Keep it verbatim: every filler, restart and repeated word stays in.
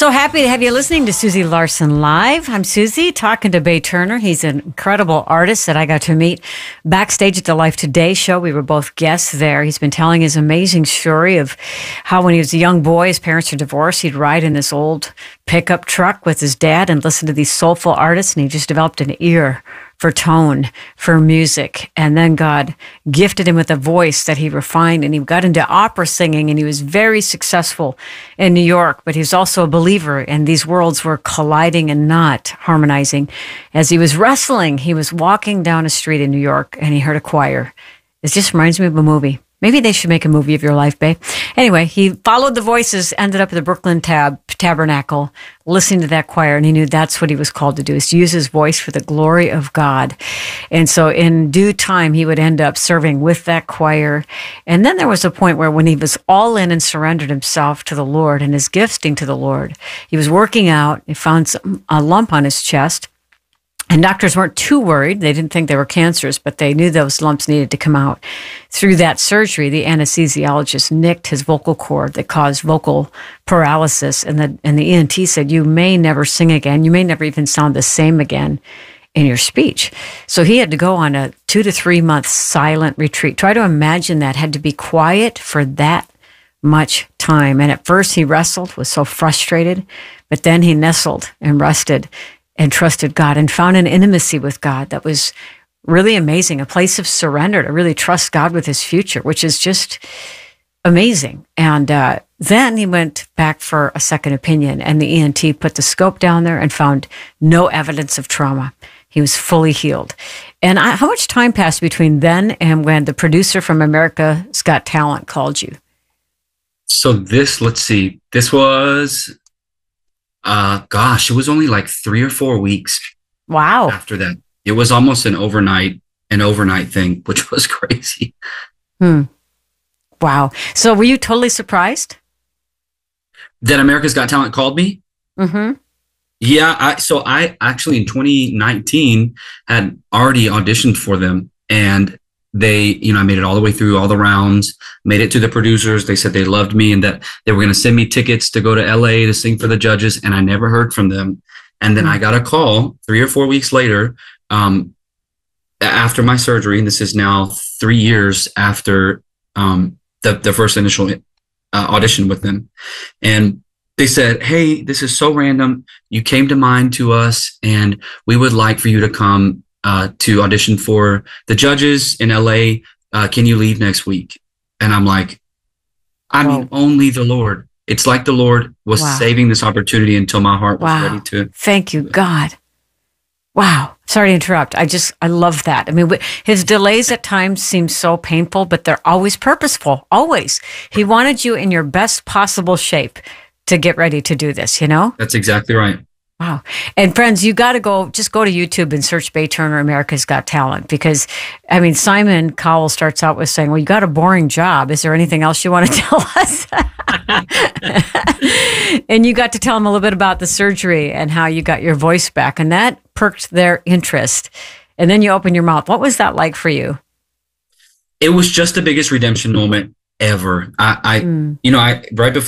So happy to have you listening to Susie Larson Live. I'm Susie, talking to Bay Turner. He's an incredible artist that I got to meet backstage at the Life Today show. We were both guests there. He's been telling his amazing story of how when he was a young boy, his parents were divorced. He'd ride in this old pickup truck with his dad and listen to these soulful artists, and he just developed an ear for tone, for music. And then God gifted him with a voice that he refined, and he got into opera singing, and he was very successful in New York, but he was also a believer, and these worlds were colliding and not harmonizing. As he was wrestling, he was walking down a street in New York, and he heard a choir. It just reminds me of a movie. Maybe they should make a movie of your life, babe. Anyway, he followed the voices, ended up at the Brooklyn Tab Tabernacle, listening to that choir, and he knew that's what he was called to do, is to use his voice for the glory of God. And so in due time, he would end up serving with that choir. And then there was a point where when he was all in and surrendered himself to the Lord and his gifting to the Lord, he was working out, he found some, a lump on his chest. And doctors weren't too worried. They didn't think they were cancerous, but they knew those lumps needed to come out. Through that surgery, the anesthesiologist nicked his vocal cord that caused vocal paralysis. And the, and the E N T said, you may never sing again. You may never even sound the same again in your speech. So he had to go on a two to three month silent retreat. Try to imagine that. Had to be quiet for that much time. And at first he wrestled, was so frustrated, but then he nestled and rested and trusted God and found an intimacy with God that was really amazing, a place of surrender to really trust God with his future, which is just amazing. And uh, then he went back for a second opinion, and the E N T put the scope down there and found no evidence of trauma. He was fully healed. And I, how much time passed between then and when the producer from America's Got Talent called you? So this, let's see, this was... Uh, gosh, it was only like three or four weeks. Wow. After that, it was almost an overnight, an overnight thing, which was crazy. Hmm. Wow. So were you totally surprised that America's Got Talent called me? Mm-hmm. Yeah. I, so I actually in twenty nineteen had already auditioned for them, and they, you know, I made it all the way through all the rounds, made it to the producers. They said they loved me and that they were going to send me tickets to go to L A to sing for the judges. And I never heard from them. And then mm-hmm. I got a call three or four weeks later, um, after my surgery. And this is now three years after, um, the, the first initial uh, audition with them. And they said, hey, this is so random. You came to mind to us, and we would like for you to come Uh, to audition for the judges in L A. Uh, can you leave next week? And I'm like, I Whoa. mean, only the Lord. It's like the Lord was Wow. saving this opportunity until my heart was wow. ready to. Thank you, God. Wow. Sorry to interrupt. I just, I love that. I mean, his delays at times seem so painful, but they're always purposeful. Always. He wanted you in your best possible shape to get ready to do this, you know? That's exactly right. Wow. And friends, you got to go, just go to YouTube and search Bay Turner, America's Got Talent, because, I mean, Simon Cowell starts out with saying, well, you got a boring job. Is there anything else you want to tell us? And you got to tell him a little bit about the surgery and how you got your voice back, and that perked their interest. And then you open your mouth. What was that like for you? It was just the biggest redemption moment ever. I, I mm. you know, I right before